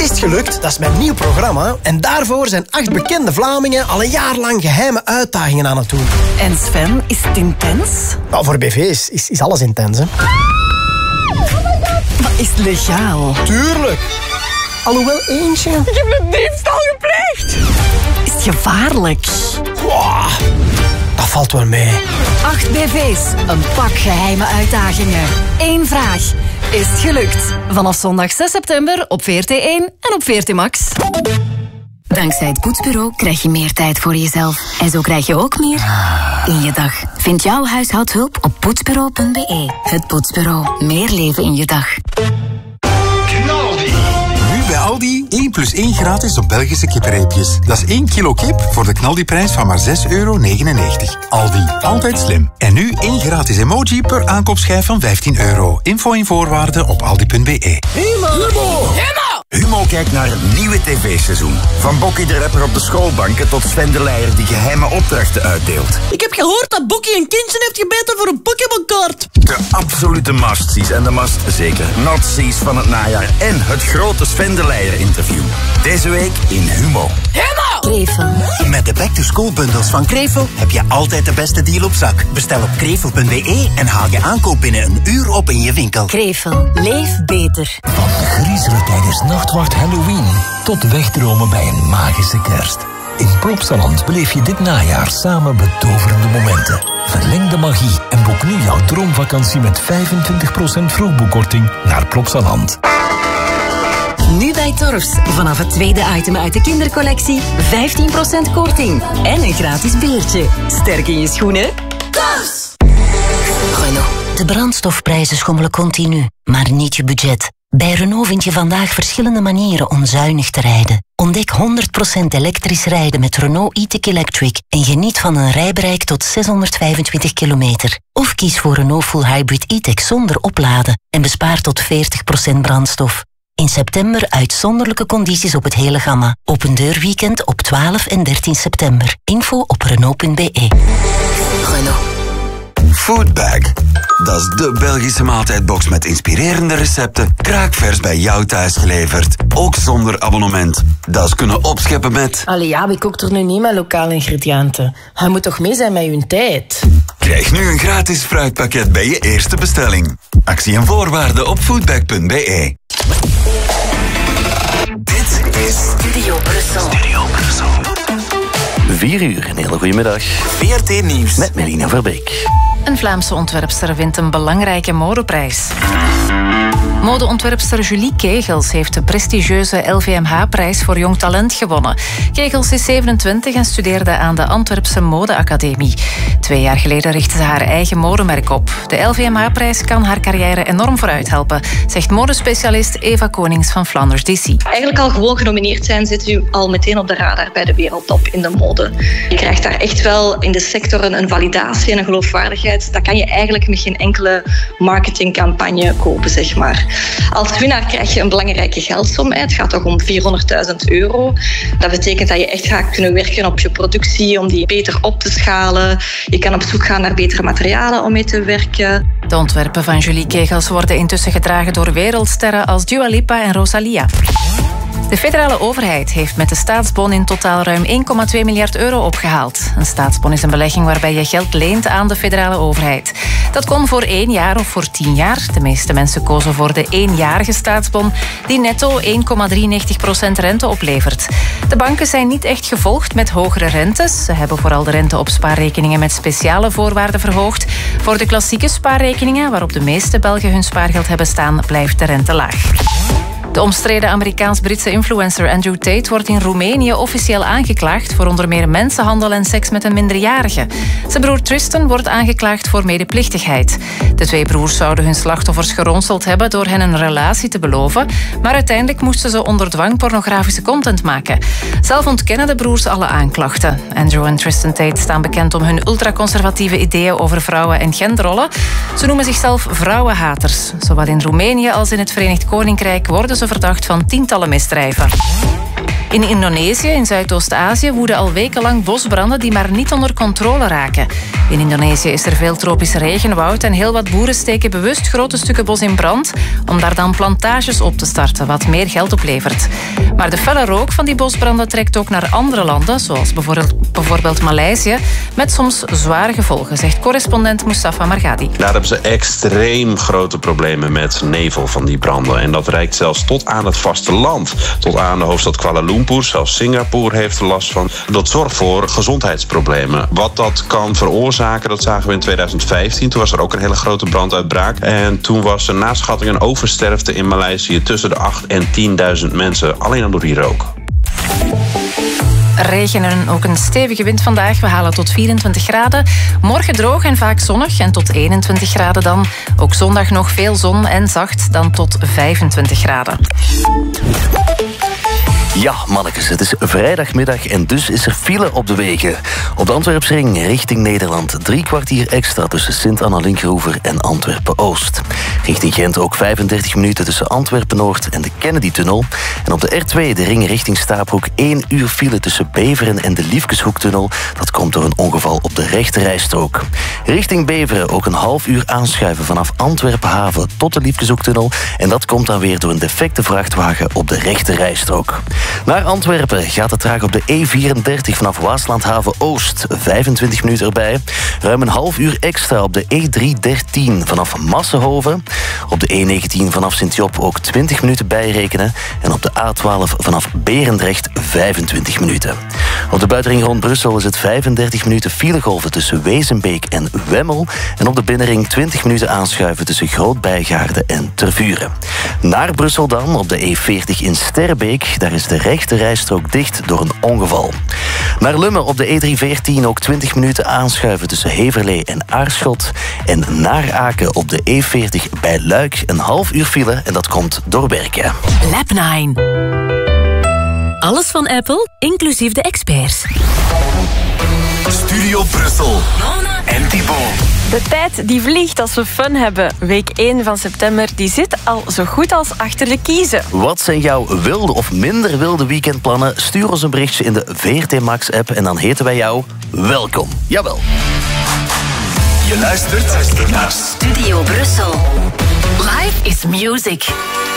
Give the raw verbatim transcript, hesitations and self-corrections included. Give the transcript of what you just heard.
Is het gelukt? Dat is mijn nieuw programma. En daarvoor zijn acht bekende Vlamingen al een jaar lang geheime uitdagingen aan het doen. En Sven, is het intens? Nou, voor B V's is, is alles intens, hè. Maar is het legaal? Tuurlijk. Alhoewel eentje... Ik heb een diefstal gepleegd. Is het gevaarlijk? Wow, dat valt wel mee. Acht B V's, een pak geheime uitdagingen. Eén vraag. Is het gelukt? Vanaf zondag zes september op V R T één en op V R T Max. Dankzij het Poetsbureau krijg je meer tijd voor jezelf. En zo krijg je ook meer in je dag. Vind jouw huishoudhulp op poetsbureau punt b e. Het Poetsbureau. Meer leven in je dag. Nu bij Aldi één plus één gratis op Belgische kippenreepjes. Dat is één kilo kip voor de knaldiprijs van maar zes euro negenennegentig. Aldi, altijd slim. En nu één gratis emoji per aankoopschijf van vijftien euro. Info en voorwaarden op aldi punt b e. Humo! Humo! Humo kijkt naar het nieuwe tv-seizoen. Van Bokkie de rapper op de schoolbanken tot Sven de Leijer die geheime opdrachten uitdeelt. Ik heb gehoord dat Bokkie een kindje heeft gebeten voor een Pokémon-kaart. De absolute must-sees en de must zeker not-sees van het najaar. En het grote Sven de Leijer interview. Deze week in Humo. Humo! Krevel. Met de back-to-school bundles van Krevel heb je altijd de beste deal op zak. Bestel op krevel punt b e en haal je aankoop binnen een uur op in je winkel. Krevel. Leef beter. Van griezelen tijdens Nachtwacht Halloween tot wegdromen bij een magische kerst. In Plopsaland beleef je dit najaar samen betoverende momenten. Verleng de magie en boek nu jouw droomvakantie met vijfentwintig procent vroegboekkorting naar Plopsaland. Nu bij Torfs. Vanaf het tweede item uit de kindercollectie vijftien procent korting. En een gratis beertje. Sterk in je schoenen. Torfs! Renault. De brandstofprijzen schommelen continu, maar niet je budget. Bij Renault vind je vandaag verschillende manieren om zuinig te rijden. Ontdek honderd procent elektrisch rijden met Renault e-tech Electric en geniet van een rijbereik tot zeshonderdvijfentwintig kilometer. Of kies voor Renault Full Hybrid e-tech zonder opladen en bespaar tot veertig procent brandstof. In september uitzonderlijke condities op het hele gamma. Open deurweekend op twaalf en dertien september. Info op renault punt b e. Renault. Foodbag. Dat is de Belgische maaltijdbox met inspirerende recepten, kraakvers bij jou thuis geleverd. Ook zonder abonnement. Dat is kunnen opscheppen met... Allee ja, wie kookt er nu niet met lokale ingrediënten? Hij moet toch mee zijn met uw tijd? Krijg nu een gratis fruitpakket bij je eerste bestelling. Actie en voorwaarden op foodbag punt b e. Dit is Studio Brussel. Studio Brussel. Vier uur, een hele goede middag. V R T Nieuws. Met Melina Verbeek. Een Vlaamse ontwerpster wint een belangrijke modeprijs. Modeontwerpster Julie Kegels heeft de prestigieuze L V M H-prijs voor jong talent gewonnen. Kegels is zevenentwintig en studeerde aan de Antwerpse Modeacademie. Twee jaar geleden richtte ze haar eigen modemerk op. De L V M H-prijs kan haar carrière enorm vooruit helpen, zegt modespecialist Eva Konings van Flanders D C. Eigenlijk al gewoon genomineerd zijn, zit u al meteen op de radar bij de wereldtop in de mode. Je krijgt daar echt wel in de sector een validatie en een geloofwaardigheid. Dat kan je eigenlijk met geen enkele marketingcampagne kopen, zeg maar. Als winnaar krijg je een belangrijke geldsom. Het gaat toch om vierhonderdduizend euro. Dat betekent dat je echt gaat kunnen werken op je productie, om die beter op te schalen. Je kan op zoek gaan naar betere materialen om mee te werken. De ontwerpen van Julie Kegels worden intussen gedragen door wereldsterren als Dua Lipa en Rosalia. De federale overheid heeft met de staatsbon in totaal ruim één komma twee miljard euro opgehaald. Een staatsbon is een belegging waarbij je geld leent aan de federale overheid. Dat kon voor één jaar of voor tien jaar. De meeste mensen kozen voor de éénjarige staatsbon, die netto één komma drieënnegentig procent rente oplevert. De banken zijn niet echt gevolgd met hogere rentes. Ze hebben vooral de rente op spaarrekeningen met speciale voorwaarden verhoogd. Voor de klassieke spaarrekeningen, waarop de meeste Belgen hun spaargeld hebben staan, blijft de rente laag. De omstreden Amerikaans-Britse influencer Andrew Tate wordt in Roemenië officieel aangeklaagd voor onder meer mensenhandel en seks met een minderjarige. Zijn broer Tristan wordt aangeklaagd voor medeplichtigheid. De twee broers zouden hun slachtoffers geronseld hebben door hen een relatie te beloven, maar uiteindelijk moesten ze onder dwang pornografische content maken. Zelf ontkennen de broers alle aanklachten. Andrew en Tristan Tate staan bekend om hun ultraconservatieve ideeën over vrouwen en genderrollen. Ze noemen zichzelf vrouwenhaters. Zowel in Roemenië als in het Verenigd Koninkrijk worden ze verdacht van tientallen misdrijven. In Indonesië, in Zuidoost-Azië, woeden al wekenlang bosbranden die maar niet onder controle raken. In Indonesië is er veel tropische regenwoud en heel wat boeren steken bewust grote stukken bos in brand om daar dan plantages op te starten, wat meer geld oplevert. Maar de felle rook van die bosbranden trekt ook naar andere landen, zoals bijvoorbeeld, bijvoorbeeld Maleisië, met soms zware gevolgen, zegt correspondent Mustafa Margadi. Daar hebben ze extreem grote problemen met nevel van die branden. En dat reikt zelfs tot aan het vasteland. Tot aan de hoofdstad Kuala Lumpur. Zelfs Singapore heeft er last van. Dat zorgt voor gezondheidsproblemen. Wat dat kan veroorzaken, dat zagen we in tweeduizend vijftien. Toen was er ook een hele grote branduitbraak. En toen was er na schatting een oversterfte in Maleisië tussen de acht en tienduizend mensen. Alleen al door die rook. Regen en ook een stevige wind vandaag. We halen tot vierentwintig graden. Morgen droog en vaak zonnig en tot eenentwintig graden dan. Ook zondag nog veel zon en zacht, dan tot vijfentwintig graden. Ja, mannetjes, het is vrijdagmiddag en dus is er file op de wegen. Op de Antwerpsring richting Nederland drie kwartier extra tussen Sint-Anna-Linkeroever en Antwerpen-Oost. Richting Gent ook vijfendertig minuten tussen Antwerpen-Noord en de Kennedy-tunnel. En op de R twee, de ring richting Staaproek, één uur file tussen Beveren en de Liefkeshoektunnel. Dat komt door een ongeval op de rechterrijstrook. Richting Beveren ook een half uur aanschuiven vanaf Antwerpen-Haven tot de Liefkeshoektunnel. En dat komt dan weer door een defecte vrachtwagen op de rechterrijstrook. Naar Antwerpen gaat het traag op de E vierendertig vanaf Waaslandhaven Oost. vijfentwintig minuten erbij. Ruim een half uur extra op de E driehonderddertien vanaf Massenhoven. Op de E negentien vanaf Sint-Job ook twintig minuten bijrekenen. En op de A twaalf vanaf Berendrecht vijfentwintig minuten. Op de buitenring rond Brussel is het vijfendertig minuten filegolven tussen Wezenbeek en Wemmel. En op de binnenring twintig minuten aanschuiven tussen Groot-Bijgaarden en Tervuren. Naar Brussel dan op de E veertig in Sterrebeek. Daar is de rechte rijstrook dicht door een ongeval. Naar Lummen op de E driehonderdveertien ook twintig minuten aanschuiven tussen Heverlee en Aarschot. En naar Aken op de E veertig bij Luik een half uur file en dat komt door Berken. Lab nine. Alles van Apple, inclusief de experts. Studio Brussel. En Thibaut. De tijd die vliegt als we fun hebben. Week één van september die zit al zo goed als achter de kiezen. Wat zijn jouw wilde of minder wilde weekendplannen? Stuur ons een berichtje in de V R T Max app en dan heten wij jou welkom. Jawel. Je luistert naar Studio Brussel. Life is music.